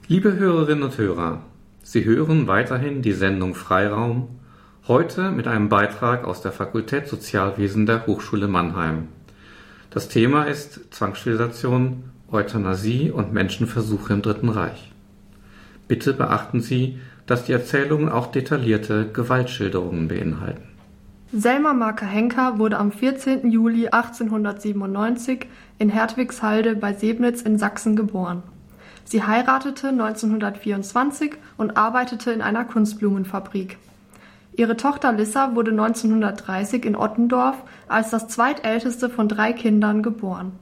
Liebe Hörerinnen und Hörer, Sie hören weiterhin die Sendung Freiraum, heute mit einem Beitrag aus der Fakultät Sozialwesen der Hochschule Mannheim. Das Thema ist Zwangssterilisation, Euthanasie und Menschenversuche im Dritten Reich. Bitte beachten Sie, dass die Erzählungen auch detaillierte Gewaltschilderungen beinhalten. Selma Marker-Henker wurde am 14. Juli 1897 in Hertwigshalde bei Sebnitz in Sachsen geboren. Sie heiratete 1924 und arbeitete in einer Kunstblumenfabrik. Ihre Tochter Lissa wurde 1930 in Ottendorf als das zweitälteste von 3 Kindern geboren.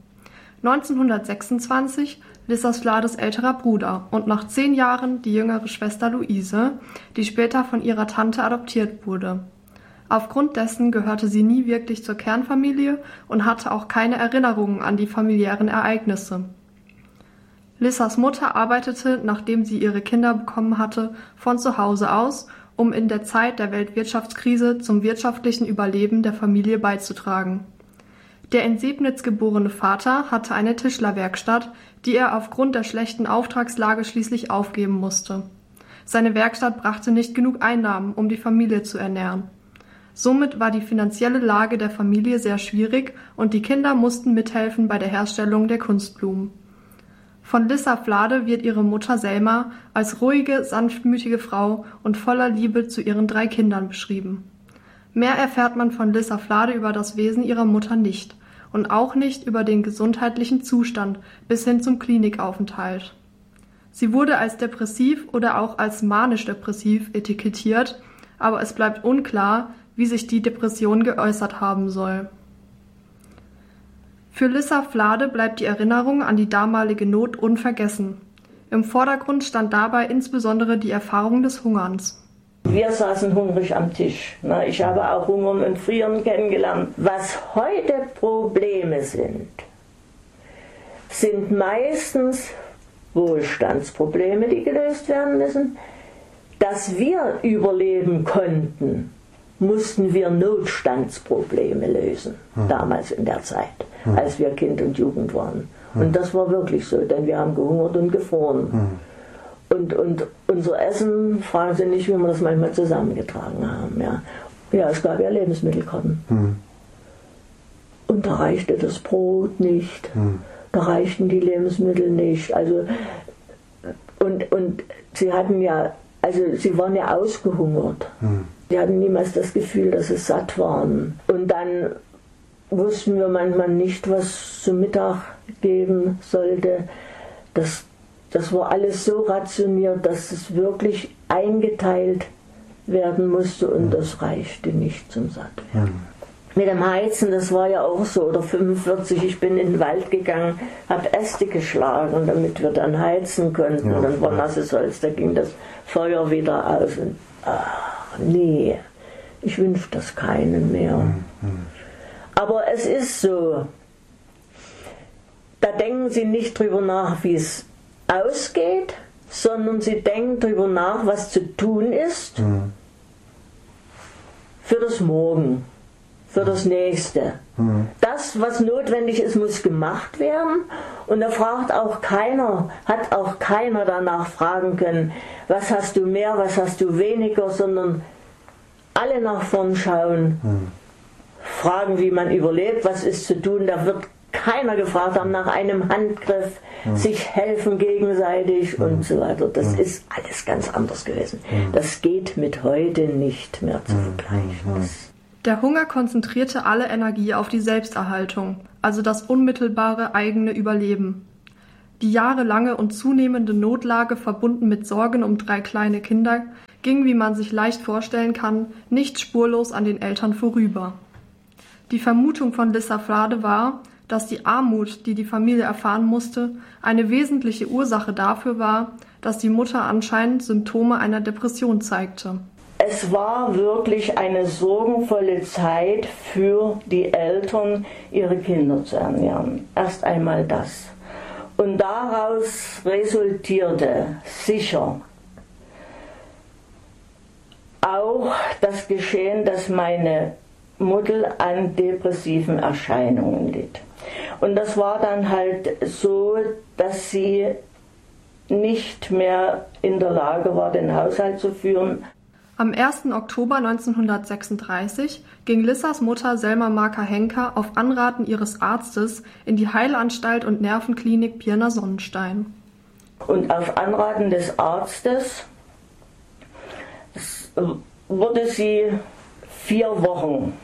1926 Lissas Flades älterer Bruder und nach 10 Jahren die jüngere Schwester Luise, die später von ihrer Tante adoptiert wurde. Aufgrund dessen gehörte sie nie wirklich zur Kernfamilie und hatte auch keine Erinnerungen an die familiären Ereignisse. Lissas Mutter arbeitete, nachdem sie ihre Kinder bekommen hatte, von zu Hause aus, um in der Zeit der Weltwirtschaftskrise zum wirtschaftlichen Überleben der Familie beizutragen. Der in Sebnitz geborene Vater hatte eine Tischlerwerkstatt, die er aufgrund der schlechten Auftragslage schließlich aufgeben musste. Seine Werkstatt brachte nicht genug Einnahmen, um die Familie zu ernähren. Somit war die finanzielle Lage der Familie sehr schwierig und die Kinder mussten mithelfen bei der Herstellung der Kunstblumen. Von Lissa Flade wird ihre Mutter Selma als ruhige, sanftmütige Frau und voller Liebe zu ihren 3 Kindern beschrieben. Mehr erfährt man von Lissa Flade über das Wesen ihrer Mutter nicht und auch nicht über den gesundheitlichen Zustand bis hin zum Klinikaufenthalt. Sie wurde als depressiv oder auch als manisch-depressiv etikettiert, aber es bleibt unklar, wie sich die Depression geäußert haben soll. Für Lissa Flade bleibt die Erinnerung an die damalige Not unvergessen. Im Vordergrund stand dabei insbesondere die Erfahrung des Hungerns. Wir saßen hungrig am Tisch. Ich habe auch Hungern und Frieren kennengelernt. Was heute Probleme sind meistens Wohlstandsprobleme, die gelöst werden müssen. Dass wir überleben konnten, mussten wir Notstandsprobleme lösen, damals in der Zeit, als wir Kind und Jugend waren. Und das war wirklich so, denn wir haben gehungert und gefroren. Und unser Essen, fragen Sie nicht, wie wir das manchmal zusammengetragen haben. Ja, es gab ja Lebensmittelkarten. Und da reichte das Brot nicht, da reichten die Lebensmittel nicht. Also, und sie hatten ja, also sie waren ja ausgehungert. Sie hatten niemals das Gefühl, dass sie satt waren. Und dann wussten wir manchmal nicht, was zum Mittag geben sollte. Das war alles so rationiert, dass es wirklich eingeteilt werden musste und das reichte nicht zum Sattwerden. Mit dem Heizen, das war ja auch so, oder 45, ich bin in den Wald gegangen, habe Äste geschlagen, damit wir dann heizen konnten. Und dann war nasses Holz, da ging das Feuer wieder aus. Und, nee, ich wünsche das keinen mehr. Aber es ist so, da denken Sie nicht drüber nach, wie es ausgeht, sondern Sie denken drüber nach, was zu tun ist für das Morgen, für das Nächste. Das, was notwendig ist, muss gemacht werden. Und da hat auch keiner danach fragen können, was hast du mehr, was hast du weniger, sondern alle nach vorn schauen, fragen, wie man überlebt, was ist zu tun. Da wird keiner gefragt haben nach einem Handgriff, sich helfen gegenseitig und so weiter. Das ist alles ganz anders gewesen. Das geht mit heute nicht mehr zu vergleichen. Der Hunger konzentrierte alle Energie auf die Selbsterhaltung, also das unmittelbare eigene Überleben. Die jahrelange und zunehmende Notlage, verbunden mit Sorgen um 3 kleine Kinder, ging, wie man sich leicht vorstellen kann, nicht spurlos an den Eltern vorüber. Die Vermutung von Lissa Flade war, dass die Armut, die die Familie erfahren musste, eine wesentliche Ursache dafür war, dass die Mutter anscheinend Symptome einer Depression zeigte. Es war wirklich eine sorgenvolle Zeit für die Eltern, ihre Kinder zu ernähren. Erst einmal das. Und daraus resultierte sicher auch das Geschehen, dass meine Mutter an depressiven Erscheinungen litt. Und das war dann halt so, dass sie nicht mehr in der Lage war, den Haushalt zu führen. Am 1. Oktober 1936 ging Lissas Mutter Selma Marker-Henker auf Anraten ihres Arztes in die Heilanstalt und Nervenklinik Pirna-Sonnenstein. Und auf Anraten des Arztes wurde sie 4 Wochen,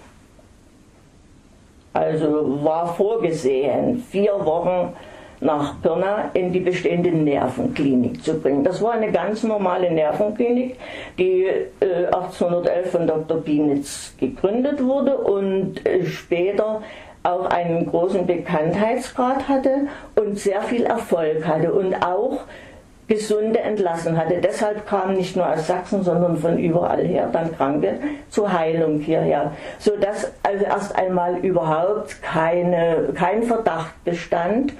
also war vorgesehen, 4 Wochen nach Pirna in die bestehende Nervenklinik zu bringen. Das war eine ganz normale Nervenklinik, die 1811 von Dr. Bienitz gegründet wurde und später auch einen großen Bekanntheitsgrad hatte und sehr viel Erfolg hatte und auch Gesunde entlassen hatte. Deshalb kamen nicht nur aus Sachsen, sondern von überall her dann Kranke zur Heilung hierher, sodass also erst einmal überhaupt kein Verdacht bestand,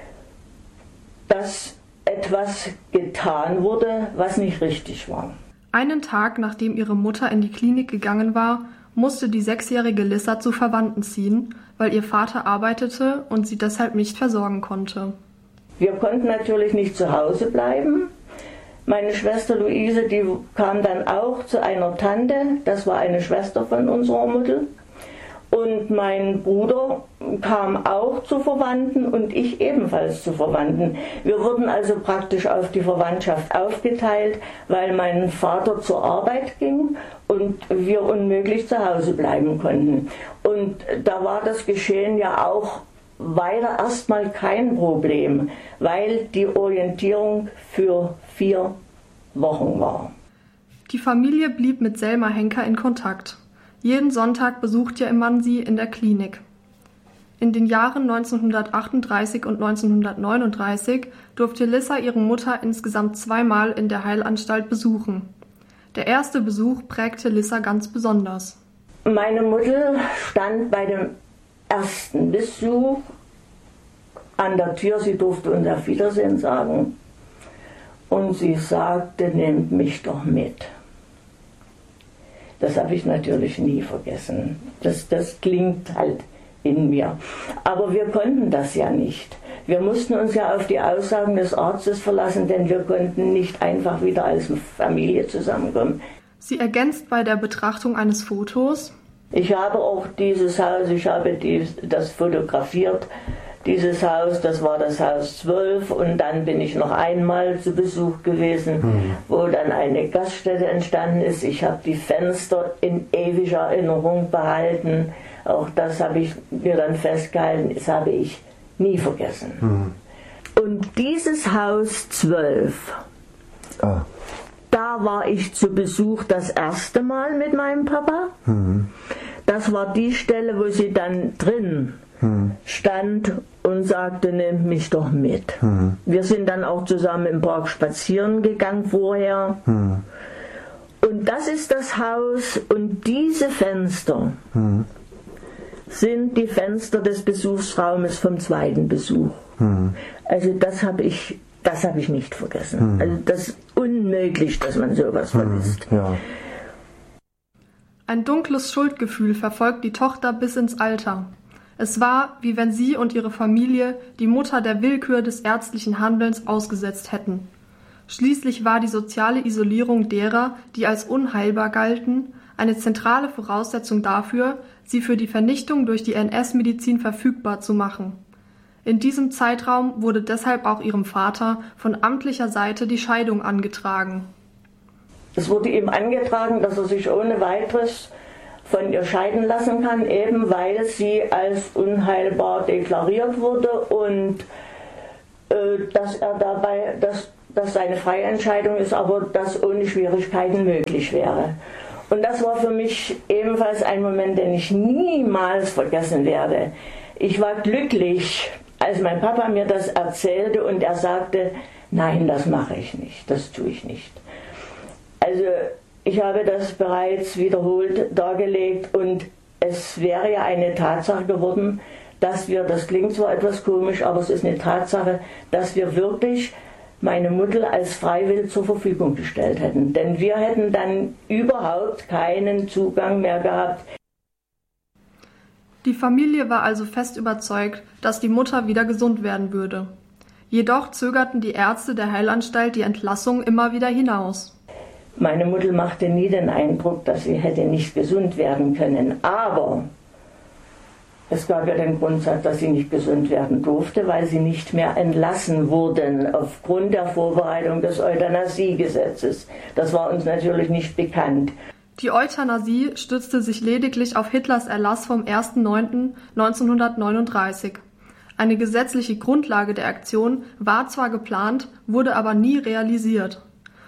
dass etwas getan wurde, was nicht richtig war. Einen Tag, nachdem ihre Mutter in die Klinik gegangen war, musste die 6-jährige Lissa zu Verwandten ziehen, weil ihr Vater arbeitete und sie deshalb nicht versorgen konnte. Wir konnten natürlich nicht zu Hause bleiben. Meine Schwester Luise, die kam dann auch zu einer Tante, das war eine Schwester von unserer Mutter. Und mein Bruder kam auch zu Verwandten und ich ebenfalls zu Verwandten. Wir wurden also praktisch auf die Verwandtschaft aufgeteilt, weil mein Vater zur Arbeit ging und wir unmöglich zu Hause bleiben konnten. Und da war das Geschehen ja auch weiter erstmal kein Problem, weil die Orientierung für 4 Wochen war. Die Familie blieb mit Selma Henker in Kontakt. Jeden Sonntag besuchte ihr Mann sie in der Klinik. In den Jahren 1938 und 1939 durfte Lissa ihre Mutter insgesamt 2-mal in der Heilanstalt besuchen. Der erste Besuch prägte Lissa ganz besonders. Meine Mutter stand bei dem ersten Besuch an der Tür, sie durfte uns auf Wiedersehen sagen und sie sagte, nehmt mich doch mit. Das habe ich natürlich nie vergessen. Das klingt halt in mir. Aber wir konnten das ja nicht. Wir mussten uns ja auf die Aussagen des Arztes verlassen, denn wir konnten nicht einfach wieder als Familie zusammenkommen. Sie ergänzt bei der Betrachtung eines Fotos: Ich habe auch dieses Haus, ich habe das fotografiert, dieses Haus, das war das Haus 12 und dann bin ich noch einmal zu Besuch gewesen, wo dann eine Gaststätte entstanden ist. Ich habe die Fenster in ewiger Erinnerung behalten, auch das habe ich mir dann festgehalten, das habe ich nie vergessen. Und dieses Haus 12, da war ich zu Besuch das erste Mal mit meinem Papa. Das war die Stelle, wo sie dann drin stand und sagte, nehmt mich doch mit. Wir sind dann auch zusammen im Park spazieren gegangen vorher. Und das ist das Haus und diese Fenster sind die Fenster des Besuchsraumes vom zweiten Besuch. Also das habe ich nicht vergessen. Also das ist unmöglich, dass man sowas vergisst. Ja. Ein dunkles Schuldgefühl verfolgt die Tochter bis ins Alter. Es war, wie wenn sie und ihre Familie die Mutter der Willkür des ärztlichen Handelns ausgesetzt hätten. Schließlich war die soziale Isolierung derer, die als unheilbar galten, eine zentrale Voraussetzung dafür, sie für die Vernichtung durch die NS-Medizin verfügbar zu machen. In diesem Zeitraum wurde deshalb auch ihrem Vater von amtlicher Seite die Scheidung angetragen. Es wurde ihm angetragen, dass er sich ohne weiteres von ihr scheiden lassen kann, eben weil sie als unheilbar deklariert wurde und dass er dabei, dass seine freie Entscheidung ist, aber dass ohne Schwierigkeiten möglich wäre. Und das war für mich ebenfalls ein Moment, den ich niemals vergessen werde. Ich war glücklich, als mein Papa mir das erzählte und er sagte, nein, das mache ich nicht, das tue ich nicht. Also ich habe das bereits wiederholt dargelegt und es wäre ja eine Tatsache geworden, dass wir, das klingt zwar etwas komisch, aber es ist eine Tatsache, dass wir wirklich meine Mutter als Freiwillig zur Verfügung gestellt hätten. Denn wir hätten dann überhaupt keinen Zugang mehr gehabt. Die Familie war also fest überzeugt, dass die Mutter wieder gesund werden würde. Jedoch zögerten die Ärzte der Heilanstalt die Entlassung immer wieder hinaus. Meine Mutter machte nie den Eindruck, dass sie hätte nicht gesund werden können. Aber es gab ja den Grundsatz, dass sie nicht gesund werden durfte, weil sie nicht mehr entlassen wurden aufgrund der Vorbereitung des Euthanasiegesetzes. Das war uns natürlich nicht bekannt. Die Euthanasie stützte sich lediglich auf Hitlers Erlass vom 1.9.1939. Eine gesetzliche Grundlage der Aktion war zwar geplant, wurde aber nie realisiert.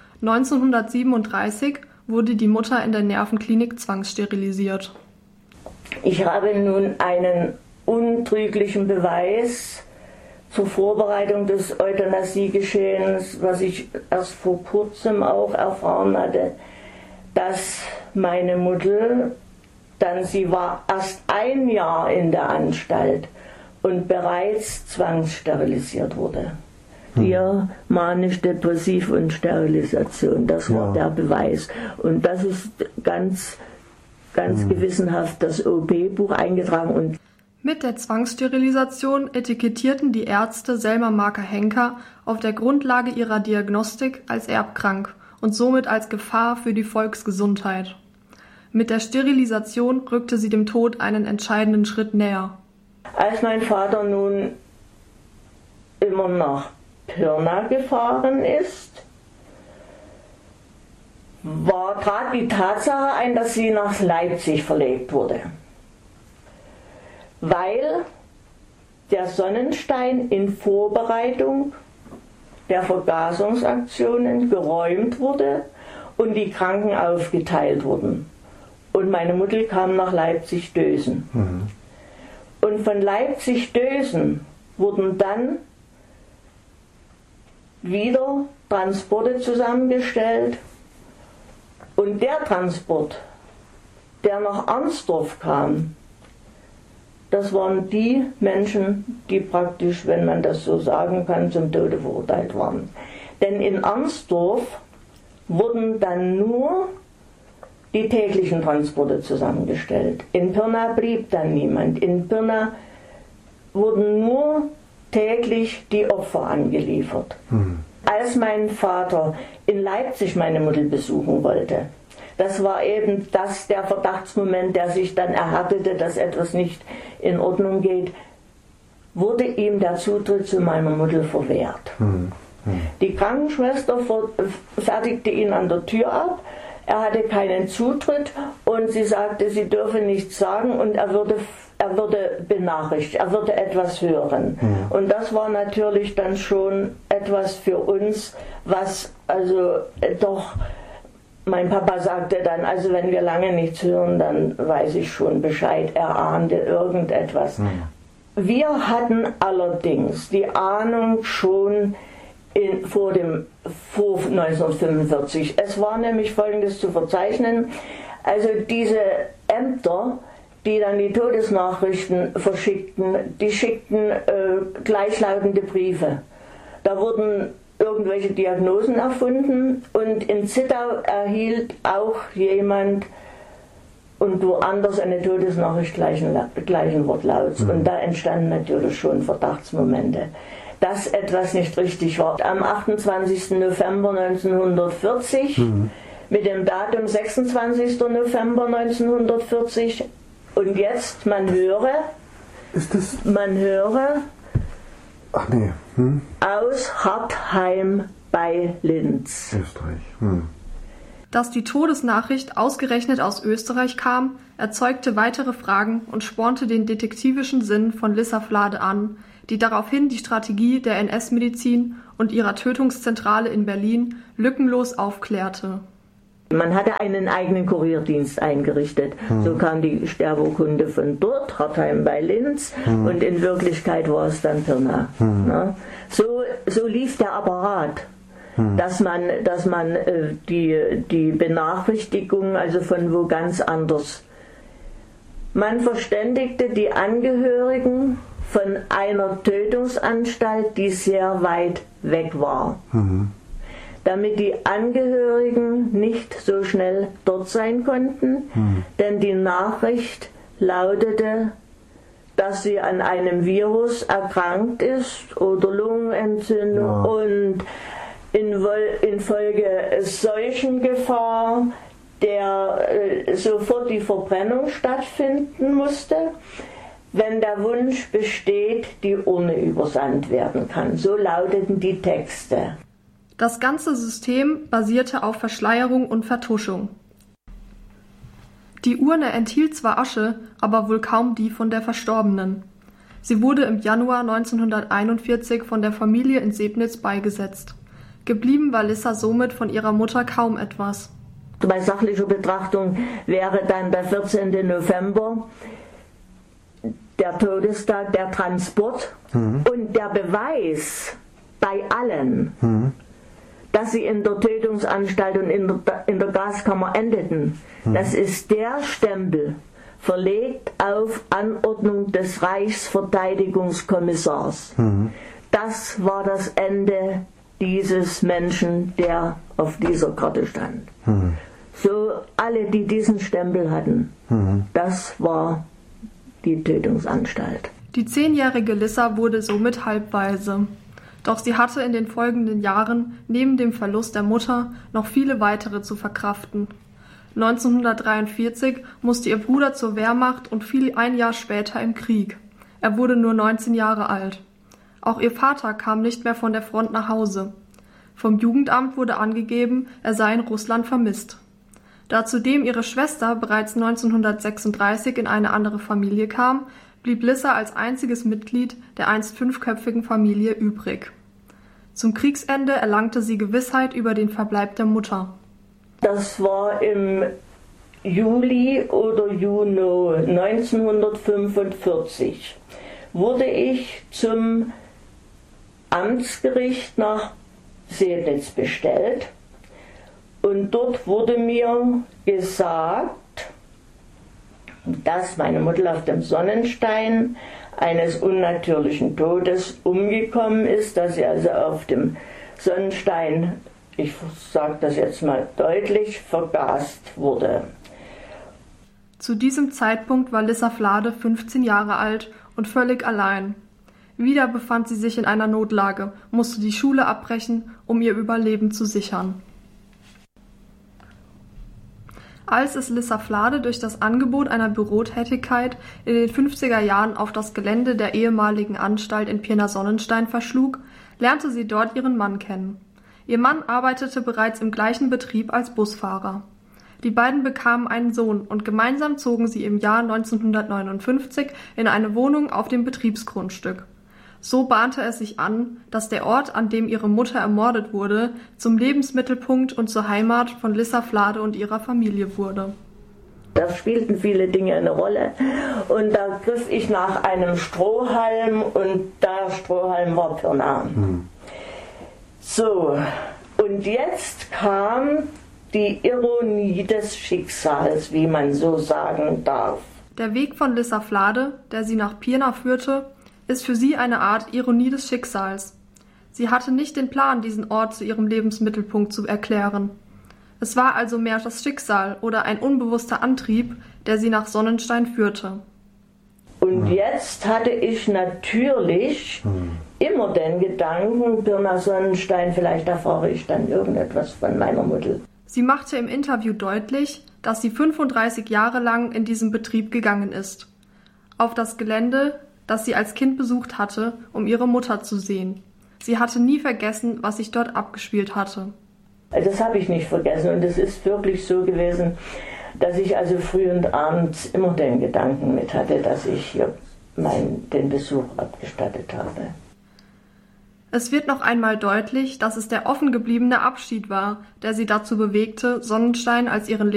1937 wurde die Mutter in der Nervenklinik zwangssterilisiert. Ich habe nun einen untrüglichen Beweis zur Vorbereitung des Euthanasiegeschehens, was ich erst vor kurzem auch erfahren hatte, dass meine Mutter, sie war erst ein Jahr in der Anstalt und bereits zwangssterilisiert wurde. Hier manisch-depressiv und Sterilisation, das war der Beweis. Und das ist ganz gewissenhaft das OP-Buch eingetragen. Und mit der Zwangssterilisation etikettierten die Ärzte Selma Marker-Henker auf der Grundlage ihrer Diagnostik als erbkrank und somit als Gefahr für die Volksgesundheit. Mit der Sterilisation rückte sie dem Tod einen entscheidenden Schritt näher. Als mein Vater nun immer nach Pirna gefahren ist, trat die Tatsache ein, dass sie nach Leipzig verlegt wurde, weil der Sonnenstein in Vorbereitung der Vergasungsaktionen geräumt wurde und die Kranken aufgeteilt wurden. Und meine Mutter kam nach Leipzig-Dösen. Und von Leipzig-Dösen wurden dann wieder Transporte zusammengestellt. Und der Transport, der nach Arnsdorf kam, das waren die Menschen, die praktisch, wenn man das so sagen kann, zum Tode verurteilt waren. Denn in Arnsdorf wurden dann nur die täglichen Transporte zusammengestellt. In Pirna blieb dann niemand. In Pirna wurden nur täglich die Opfer angeliefert. Als mein Vater in Leipzig meine Mutter besuchen wollte, das war eben der Verdachtsmoment, der sich dann erhärtete, dass etwas nicht in Ordnung geht, wurde ihm der Zutritt zu meiner Mutter verwehrt. Die Krankenschwester fertigte ihn an der Tür ab, er hatte keinen Zutritt und sie sagte, sie dürfe nichts sagen und er würde benachrichtigt, er würde etwas hören. Und das war natürlich dann schon etwas für uns, was also doch, mein Papa sagte dann, also wenn wir lange nichts hören, dann weiß ich schon Bescheid, er ahnte irgendetwas. Wir hatten allerdings die Ahnung schon vor 1945. Es war nämlich Folgendes zu verzeichnen, also diese Ämter, die dann die Todesnachrichten verschickten, die schickten gleichlautende Briefe. Da wurden irgendwelche Diagnosen erfunden und in Zittau erhielt auch jemand und woanders eine Todesnachricht gleichen Wortlauts. Und da entstanden natürlich schon Verdachtsmomente, dass etwas nicht richtig war. Am 28. November 1940, mit dem Datum 26. November 1940, und jetzt, man höre aus Hartheim bei Linz. Österreich. Dass die Todesnachricht ausgerechnet aus Österreich kam, erzeugte weitere Fragen und spornte den detektivischen Sinn von Lissa Flade an, die daraufhin die Strategie der NS-Medizin und ihrer Tötungszentrale in Berlin lückenlos aufklärte. Man hatte einen eigenen Kurierdienst eingerichtet. So kam die Sterbeurkunde von dort, Hartheim bei Linz, und in Wirklichkeit war es dann Pirna. So lief der Apparat, dass man die Benachrichtigung also von wo ganz anders. Man verständigte die Angehörigen von einer Tötungsanstalt, die sehr weit weg war. Damit die Angehörigen nicht so schnell dort sein konnten, denn die Nachricht lautete, dass sie an einem Virus erkrankt ist oder Lungenentzündung, ja. Und infolge Seuchengefahr, der sofort die Verbrennung stattfinden musste, wenn der Wunsch besteht, die Urne übersandt werden kann. So lauteten die Texte. Das ganze System basierte auf Verschleierung und Vertuschung. Die Urne enthielt zwar Asche, aber wohl kaum die von der Verstorbenen. Sie wurde im Januar 1941 von der Familie in Sebnitz beigesetzt. Geblieben war Lissa somit von ihrer Mutter kaum etwas. Bei sachlicher Betrachtung wäre dann der 14. November der Todestag, der Transport und der Beweis bei allen, dass sie in der Tötungsanstalt und in der Gaskammer endeten. Das ist der Stempel, verlegt auf Anordnung des Reichsverteidigungskommissars. Das war das Ende dieses Menschen, der auf dieser Karte stand. So alle, die diesen Stempel hatten, das war die Tötungsanstalt. Die 10-jährige Lissa wurde somit halbwaise. Doch sie hatte in den folgenden Jahren neben dem Verlust der Mutter noch viele weitere zu verkraften. 1943 musste ihr Bruder zur Wehrmacht und fiel ein Jahr später im Krieg. Er wurde nur 19 Jahre alt. Auch ihr Vater kam nicht mehr von der Front nach Hause. Vom Jugendamt wurde angegeben, er sei in Russland vermisst. Da zudem ihre Schwester bereits 1936 in eine andere Familie kam, blieb Lissa als einziges Mitglied der einst 5-köpfigen Familie übrig. Zum Kriegsende erlangte sie Gewissheit über den Verbleib der Mutter. Das war im Juli oder Juni 1945. Wurde ich zum Amtsgericht nach Sebnitz bestellt. Und dort wurde mir gesagt, dass meine Mutter auf dem Sonnenstein eines unnatürlichen Todes umgekommen ist, dass sie also auf dem Sonnenstein, ich sage das jetzt mal deutlich, vergast wurde. Zu diesem Zeitpunkt war Lissa Flade 15 Jahre alt und völlig allein. Wieder befand sie sich in einer Notlage, musste die Schule abbrechen, um ihr Überleben zu sichern. Als es Lissa Flade durch das Angebot einer Bürotätigkeit in den 50er Jahren auf das Gelände der ehemaligen Anstalt in Pirna-Sonnenstein verschlug, lernte sie dort ihren Mann kennen. Ihr Mann arbeitete bereits im gleichen Betrieb als Busfahrer. Die beiden bekamen einen Sohn und gemeinsam zogen sie im Jahr 1959 in eine Wohnung auf dem Betriebsgrundstück. So bahnte es sich an, dass der Ort, an dem ihre Mutter ermordet wurde, zum Lebensmittelpunkt und zur Heimat von Lissa Flade und ihrer Familie wurde. Da spielten viele Dinge eine Rolle und da griff ich nach einem Strohhalm und der Strohhalm war Pirna. So, und jetzt kam die Ironie des Schicksals, wie man so sagen darf. Der Weg von Lissa Flade, der sie nach Pirna führte, ist für sie eine Art Ironie des Schicksals. Sie hatte nicht den Plan, diesen Ort zu ihrem Lebensmittelpunkt zu erklären. Es war also mehr das Schicksal oder ein unbewusster Antrieb, der sie nach Sonnenstein führte. Und jetzt hatte ich natürlich immer den Gedanken, Pirna Sonnenstein, vielleicht erfahre ich dann irgendetwas von meiner Mutter. Sie machte im Interview deutlich, dass sie 35 Jahre lang in diesem Betrieb gegangen ist. Auf das Gelände, das sie als Kind besucht hatte, um ihre Mutter zu sehen. Sie hatte nie vergessen, was sich dort abgespielt hatte. Das habe ich nicht vergessen und es ist wirklich so gewesen, dass ich also früh und abends immer den Gedanken mit hatte, dass ich hier den Besuch abgestattet habe. Es wird noch einmal deutlich, dass es der offen gebliebene Abschied war, der sie dazu bewegte, Sonnenstein als ihren